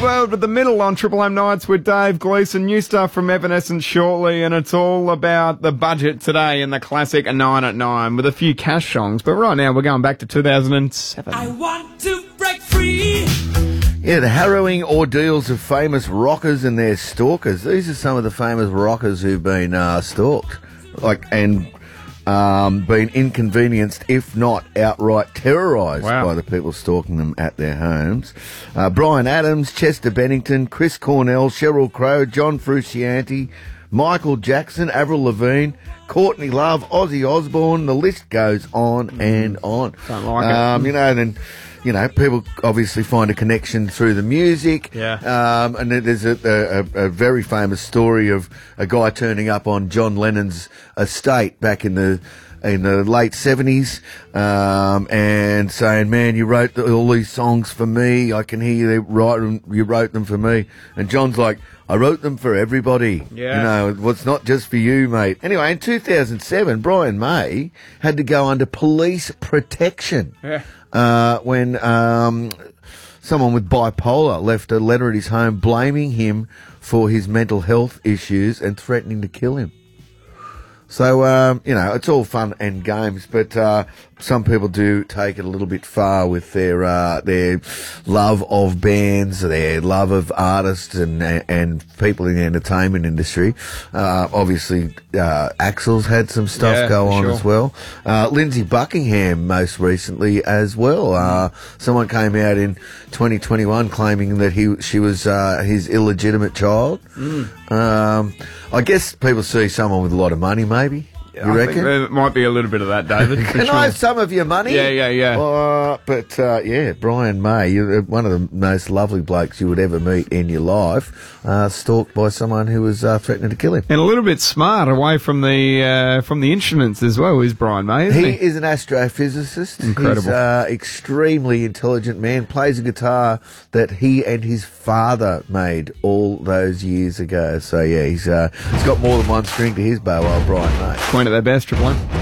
World with the Middle on Triple M Nights with Dave Gleeson. New stuff from Evanescence shortly, and it's all about the budget today and the classic 9 at 9 with a few cash songs. But right now we're going back to 2007. I want to break free. Yeah, the harrowing ordeals of famous rockers and their stalkers. These are some of the famous rockers who've been stalked, been inconvenienced, if not outright terrorised by the people stalking them at their homes. Bryan Adams, Chester Bennington, Chris Cornell, Sheryl Crow, John Frusciante, Michael Jackson, Avril Lavigne, Courtney Love, Ozzy Osbourne. The list goes on and on. Don't like it. People obviously find a connection through the music. Yeah. And there's a very famous story of a guy turning up on John Lennon's estate back in the late 70s, and saying, "Man, you wrote all these songs for me. I can hear you wrote them for me." And John's like, "I wrote them for everybody. Yeah. It's not just for you, mate." Anyway, in 2007, Brian May had to go under police protection. Yeah. When someone with bipolar left a letter at his home blaming him for his mental health issues and threatening to kill him. So, it's all fun and games, but some people do take it a little bit far with their love of bands, their love of artists and people in the entertainment industry. Obviously, Axl's had some stuff go on as well. Lindsay Buckingham most recently as well. Someone came out in 2021 claiming that she was his illegitimate child. I guess people see someone with a lot of money, maybe. You reckon? I think there might be a little bit of that, David. Can I have some of your money? Yeah. Brian May, you're one of the most lovely blokes you would ever meet in your life, stalked by someone who was threatening to kill him. And a little bit smart away from the instruments as well is Brian May, isn't he? He is an astrophysicist. Incredible. He's extremely intelligent man, plays a guitar that he and his father made all those years ago. So, yeah, he's got more than one string to his bow, old Brian May. Point at their best, Triple M.